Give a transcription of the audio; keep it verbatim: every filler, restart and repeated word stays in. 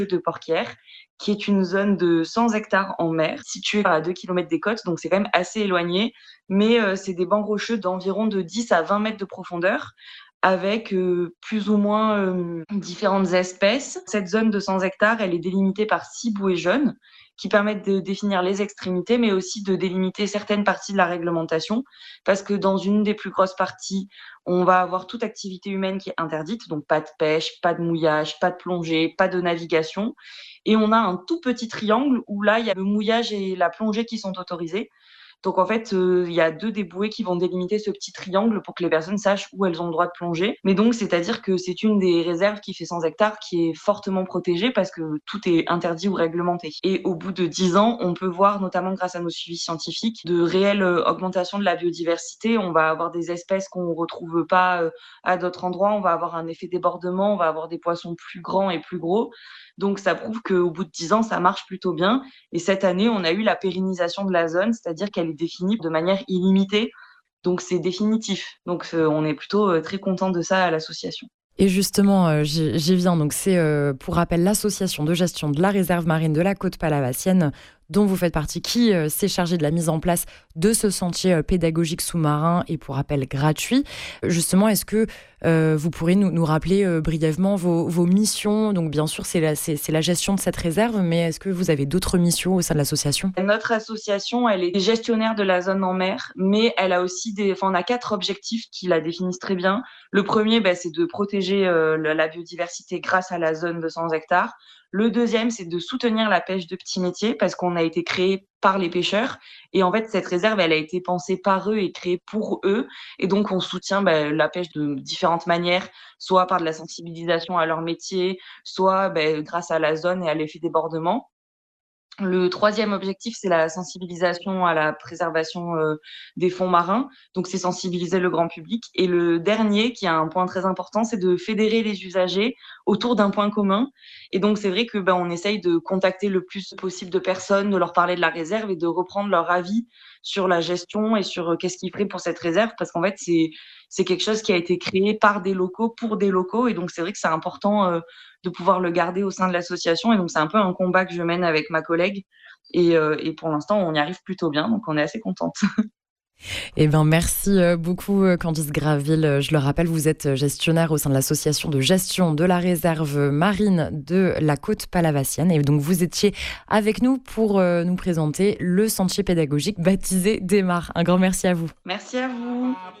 de Porquières, qui est une zone de cent hectares en mer, située à deux kilomètres des côtes, donc c'est quand même assez éloigné. Mais heu, c'est des bancs rocheux d'environ de dix à vingt mètres de profondeur, avec heu, plus ou moins, hem, différentes espèces. Cette zone de cent hectares, elle est délimitée par six bouées jaunes qui permettent de définir les extrémités, mais aussi de délimiter certaines parties de la réglementation. Parce que dans une des plus grosses parties, on va avoir toute activité humaine qui est interdite, donc pas de pêche, pas de mouillage, pas de plongée, pas de navigation. Et on a un tout petit triangle où là, il y a le mouillage et la plongée qui sont autorisés. Donc en fait, heu, il y a deux des bouées qui vont délimiter ce petit triangle pour que les personnes sachent où elles ont le droit de plonger. Mais donc c'est-à-dire que c'est une des réserves qui fait cent hectares qui est fortement protégée parce que tout est interdit ou réglementé. Et au bout de dix ans, on peut voir, notamment grâce à nos suivis scientifiques, de réelles, heu, augmentations de la biodiversité. On va avoir des espèces qu'on retrouve pas, heu, à d'autres endroits. On va avoir un effet débordement, on va avoir des poissons plus grands et plus gros. Donc ça prouve qu'au bout de dix ans, ça marche plutôt bien. Et cette année, on a eu la pérennisation de la zone, c'est-à-dire qu'elle est définie de manière illimitée. Donc c'est définitif. Donc heu, on est plutôt, heu, très content de ça à l'association. Et justement, heu, j'y j'y viens. Donc c'est, heu, pour rappel, l'association de gestion de la réserve marine de la côte palavassienne, dont vous faites partie, qui, heu, s'est chargée de la mise en place de ce sentier, heu, pédagogique sous-marin et pour rappel gratuit. Justement, est-ce que, heu, vous pourriez nous nous rappeler, heu, brièvement vos vos missions? Donc bien sûr, c'est la c'est c'est la gestion de cette réserve, mais est-ce que vous avez d'autres missions au sein de l'association? Notre association, elle est gestionnaire de la zone en mer, mais elle a aussi des enfin, on a quatre objectifs qui la définissent très bien. Le premier, bah, c'est de protéger, heu, le la biodiversité grâce à la zone de cent hectares. Le deuxième, c'est de soutenir la pêche de petits métiers parce qu'on a été créé par les pêcheurs et en fait, cette réserve, elle a été pensée par eux et créée pour eux et donc on soutient, bah, la pêche de différentes manières, soit par de la sensibilisation à leur métier, soit, beh, grâce à la zone et à l'effet débordement. Le troisième objectif, c'est la sensibilisation à la préservation, heu, des fonds marins, donc c'est sensibiliser le grand public et le dernier, qui est un point très important, c'est de fédérer les usagers autour d'un point commun et donc c'est vrai que, bah, on essaye de contacter le plus possible de personnes, de leur parler de la réserve et de reprendre leur avis sur la gestion et sur, heu, qu'est-ce qu'ils feraient pour cette réserve parce qu'en fait, c'est c'est quelque chose qui a été créé par des locaux, pour des locaux et donc c'est vrai que c'est important, heu, de pouvoir le garder au sein de l'association et donc c'est un peu un combat que je mène avec ma collègue et heu et pour l'instant, on y arrive plutôt bien, donc on est assez contente. Eh ben, merci, heu, beaucoup, heu, Candice Graville. Heu, je le rappelle, vous êtes gestionnaire au sein de l'association de gestion de la réserve marine de la côte palavassienne et donc vous étiez avec nous pour, heu, nous présenter le sentier pédagogique baptisé Démarre. Un grand merci à vous. Merci à vous.